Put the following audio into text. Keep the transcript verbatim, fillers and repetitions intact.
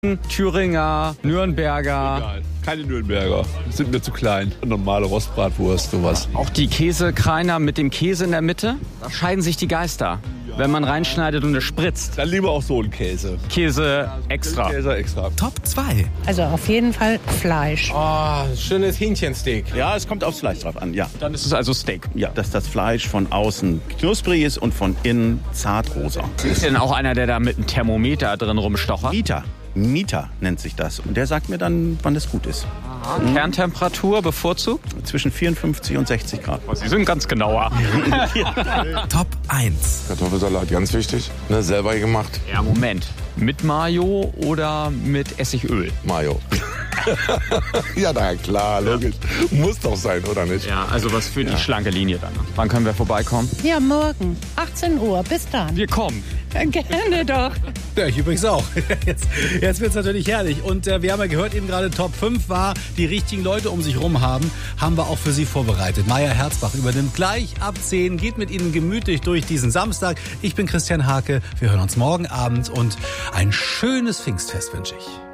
Thüringer, Nürnberger. Egal, keine Nürnberger. Sind mir zu klein. Normale Rostbratwurst, sowas. Auch die Käsekreiner mit dem Käse in der Mitte. Da scheiden sich die Geister. Wenn man reinschneidet und es spritzt. Dann lieber auch so ein Käse. Käse extra. Käse extra. Top zwei. Also auf jeden Fall Fleisch. Oh, schönes Hähnchensteak. Ja, es kommt aufs Fleisch drauf an, ja. Dann ist es also Steak. Ja, dass das Fleisch von außen knusprig ist und von innen zartrosa. Ist denn auch einer, der da mit einem Thermometer drin rumstochert? Mieter. Mieter nennt sich das. Und der sagt mir dann, wann es gut ist. Mhm. Kerntemperatur bevorzugt? Zwischen vierundfünfzig und sechzig Grad. Oh, Sie sind ganz genauer. Top eins. Kartoffelsalat, ganz wichtig. Ne, selber gemacht. Ja, Moment. Mit Mayo oder mit Essigöl? Mayo. Ja, na klar, logisch. Muss doch sein, oder nicht? Ja, also was für die schlanke Linie dann. Wann können wir vorbeikommen? Ja, morgen. achtzehn Uhr. Bis dann. Wir kommen. Gerne doch. Ja, ich übrigens auch. Jetzt, jetzt wird es natürlich herrlich. Und äh, wir haben ja gehört, eben gerade Top fünf war, die richtigen Leute um sich rum haben, haben wir auch für Sie vorbereitet. Maja Herzbach übernimmt gleich ab zehn, geht mit Ihnen gemütlich durch diesen Samstag. Ich bin Christian Hake. Wir hören uns morgen Abend und ein schönes Pfingstfest wünsche ich.